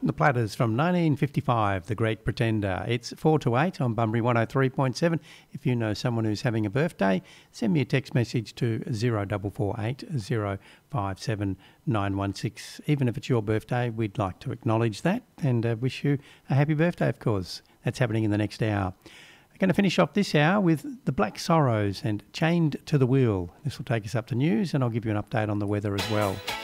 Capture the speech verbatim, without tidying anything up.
The Platters from nineteen fifty-five, The Great Pretender. It's four to eight on Bunbury one oh three point seven. If you know someone who's having a birthday, send me a text message to zero four four eight zero five seven nine one six. Even if it's your birthday, we'd like to acknowledge that and uh, wish you a happy birthday, of course. That's happening in the next hour. I'm going to finish off this hour with The Black Sorrows and Chained to the Wheel. This will take us up to news, and I'll give you an update on the weather as well.